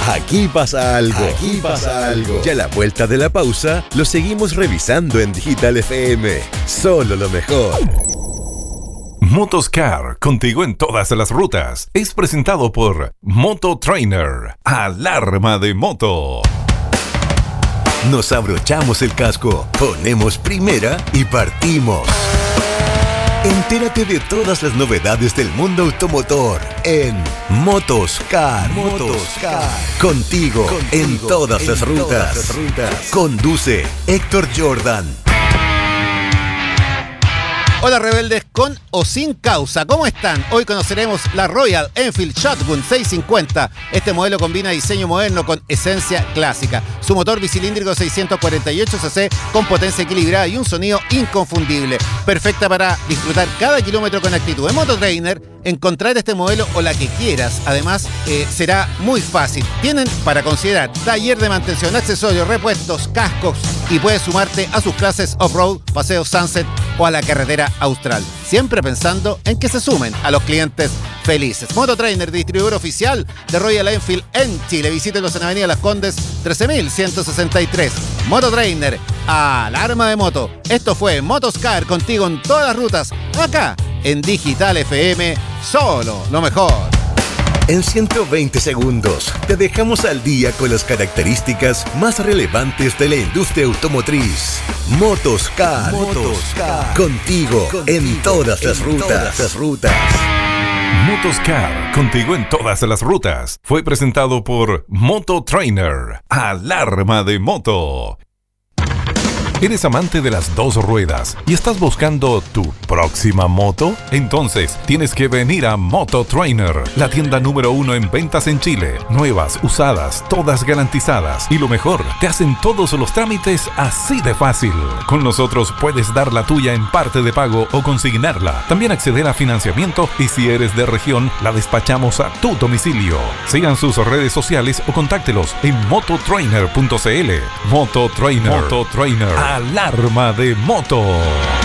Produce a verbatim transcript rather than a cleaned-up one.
Aquí pasa algo. Aquí pasa algo. Y a la vuelta de la pausa, lo seguimos revisando en Digital F M. Solo lo mejor. Motoscar, contigo en todas las rutas. Es presentado por Moto Trainer. Alarma de moto. Nos abrochamos el casco, ponemos primera y partimos. Entérate de todas las novedades del mundo automotor en Motoscar. Motoscar. Contigo, Contigo en todas, en las, rutas. todas las rutas. Conduce Héctor Jordan. Hola rebeldes, con o sin causa, ¿cómo están? Hoy conoceremos la Royal Enfield Shotgun seiscientos cincuenta. Este modelo combina diseño moderno con esencia clásica. Su motor bicilíndrico seiscientos cuarenta y ocho cc con potencia equilibrada y un sonido inconfundible. Perfecta para disfrutar cada kilómetro con actitud. En Moto Trainer, encontrar este modelo o la que quieras, además, eh, será muy fácil. Tienen para considerar taller de mantención, accesorios, repuestos, cascos y puedes sumarte a sus clases off-road, paseo sunset o a la carretera austral. Siempre pensando en que se sumen a los clientes felices. Moto Trainer, distribuidor oficial de Royal Enfield en Chile. Visítenos en Avenida Las Condes, trece mil ciento sesenta y tres. Moto Trainer, alarma de moto. Esto fue Motoscar, contigo en todas las rutas, acá en Digital F M, solo lo mejor. En ciento veinte segundos te dejamos al día con las características más relevantes de la industria automotriz. Motoscar, Motoscar. Contigo, contigo en todas las en rutas. Todas las rutas. Motoscar, contigo en todas las rutas. Fue presentado por Moto Trainer. Alarma de moto. ¿Eres amante de las dos ruedas y estás buscando tu próxima moto? Entonces tienes que venir a Moto Trainer, la tienda número uno en ventas en Chile. Nuevas, usadas, todas garantizadas. Y lo mejor, te hacen todos los trámites así de fácil. Con nosotros puedes dar la tuya en parte de pago o consignarla. También acceder a financiamiento y si eres de región, la despachamos a tu domicilio. Sigan sus redes sociales o contáctelos en mototrainer punto c l. Moto Trainer. Moto Trainer. Alarma de moto.